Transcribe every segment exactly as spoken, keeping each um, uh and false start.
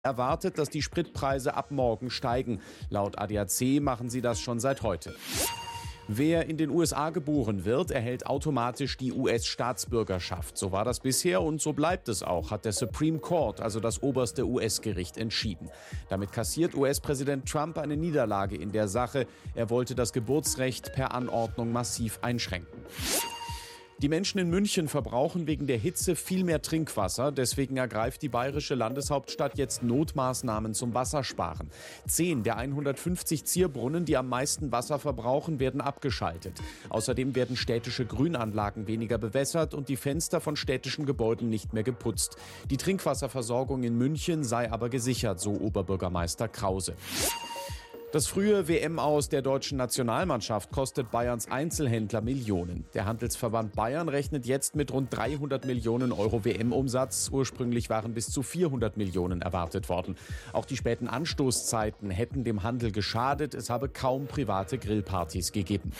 erwartet, dass die Spritpreise ab morgen steigen. Laut A D A C machen sie das schon seit heute. Wer in den U S A geboren wird, erhält automatisch die U S-Staatsbürgerschaft. So war das bisher und so bleibt es auch, hat der Supreme Court, also das oberste U S-Gericht, entschieden. Damit kassiert U S-Präsident Trump eine Niederlage in der Sache. Er wollte das Geburtsrecht per Anordnung massiv einschränken. Die Menschen in München verbrauchen wegen der Hitze viel mehr Trinkwasser. Deswegen ergreift die bayerische Landeshauptstadt jetzt Notmaßnahmen zum Wassersparen. Zehn der hundertfünfzig Zierbrunnen, die am meisten Wasser verbrauchen, werden abgeschaltet. Außerdem werden städtische Grünanlagen weniger bewässert und die Fenster von städtischen Gebäuden nicht mehr geputzt. Die Trinkwasserversorgung in München sei aber gesichert, so Oberbürgermeister Krause. Das frühe W M-Aus der deutschen Nationalmannschaft kostet Bayerns Einzelhändler Millionen. Der Handelsverband Bayern rechnet jetzt mit rund dreihundert Millionen Euro W M-Umsatz. Ursprünglich waren bis zu vierhundert Millionen erwartet worden. Auch die späten Anstoßzeiten hätten dem Handel geschadet. Es habe kaum private Grillpartys gegeben.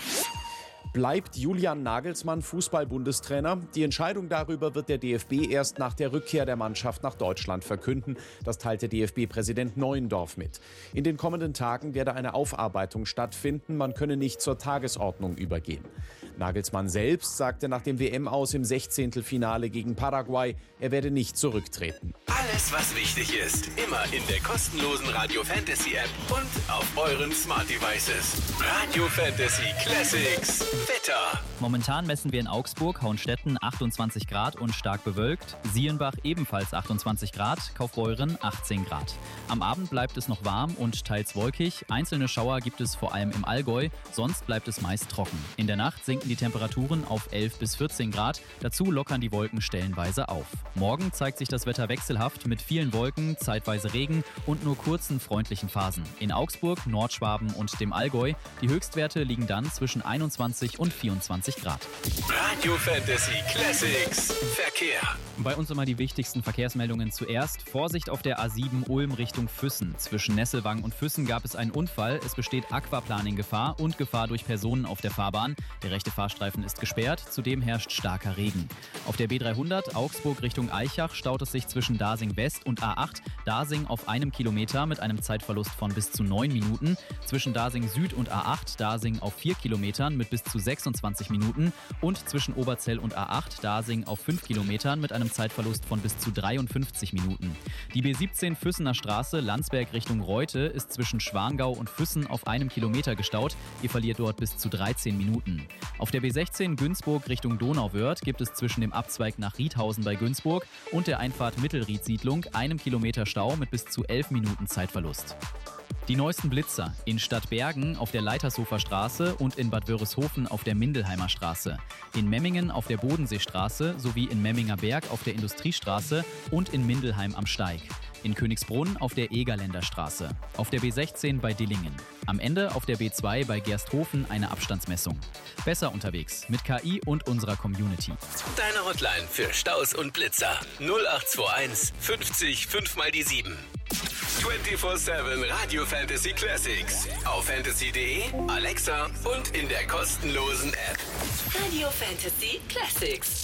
Bleibt Julian Nagelsmann Fußball-Bundestrainer? Die Entscheidung darüber wird der D F B erst nach der Rückkehr der Mannschaft nach Deutschland verkünden. Das teilte D F B-Präsident Neuendorf mit. In den kommenden Tagen werde eine Aufarbeitung stattfinden. Man könne nicht zur Tagesordnung übergehen. Nagelsmann selbst sagte nach dem W M-Aus im Sechzehntelfinale gegen Paraguay, er werde nicht zurücktreten. Alles, was wichtig ist, immer in der kostenlosen Radio Fantasy App und auf euren Smart Devices. Radio Fantasy Classics. Wetter. Momentan messen wir in Augsburg, Hauenstetten achtundzwanzig Grad und stark bewölkt. Sielenbach ebenfalls achtundzwanzig Grad, Kaufbeuren achtzehn Grad. Am Abend bleibt es noch warm und teils wolkig. Einzelne Schauer gibt es vor allem im Allgäu, sonst bleibt es meist trocken. In der Nacht sinken die Temperaturen auf elf bis vierzehn Grad. Dazu lockern die Wolken stellenweise auf. Morgen zeigt sich das Wetter wechselhaft mit vielen Wolken, zeitweise Regen und nur kurzen freundlichen Phasen. In Augsburg, Nordschwaben und dem Allgäu. Die Höchstwerte liegen dann zwischen einundzwanzig und vierundzwanzig Grad. Radio Fantasy Classics Verkehr. Bei uns immer die wichtigsten Verkehrsmeldungen zuerst. Vorsicht auf der A sieben Ulm Richtung Füssen. Zwischen Nesselwang und Füssen gab es einen Unfall. Es besteht Aquaplaning-Gefahr und Gefahr durch Personen auf der Fahrbahn. Der rechte Fahrstreifen ist gesperrt. Zudem herrscht starker Regen. Auf der B dreihundert Augsburg Richtung Aichach staut es sich zwischen Dasing West und A acht. Dasing auf einem Kilometer mit einem Zeitverlust von bis zu neun Minuten. Zwischen Dasing Süd und A acht Dasing auf vier Kilometern mit bis zu sechsundzwanzig Minuten. Und zwischen Oberzell und A acht Dasing auf fünf Kilometern mit einem Zeitverlust von bis zu dreiundfünfzig Minuten. Die B siebzehn Füssener Straße Landsberg Richtung Reute ist zwischen Schwangau und Füssen auf einem Kilometer gestaut. Ihr verliert dort bis zu dreizehn Minuten. Auf der B sechzehn Günzburg Richtung Donauwörth gibt es zwischen dem Abzweig nach Riedhausen bei Günzburg und der Einfahrt Mittelried-Siedlung einem Kilometer Stau mit bis zu elf Minuten Zeitverlust. Die neuesten Blitzer in Stadtbergen auf der Leitershofer Straße und in Bad Wörishofen auf der Mindelheimer Straße. In Memmingen auf der Bodenseestraße sowie in Memminger Berg auf der Industriestraße und in Mindelheim am Steig. In Königsbrunn auf der Egerländer Straße. Auf der B sechzehn bei Dillingen. Am Ende auf der B zwei bei Gersthofen eine Abstandsmessung. Besser unterwegs mit K I und unserer Community. Deine Hotline für Staus und Blitzer. null acht zwei eins fünfzig fünf mal die sieben. vierundzwanzig sieben Radio Fantasy Classics. Auf fantasy punkt de, Alexa und in der kostenlosen App. Radio Fantasy Classics.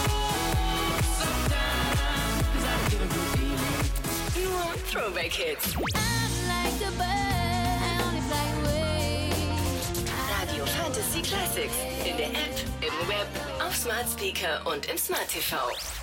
Nur Throwback Hits. Radio Fantasy Classics. In der App, im Web, auf Smart Speaker und im Smart T V.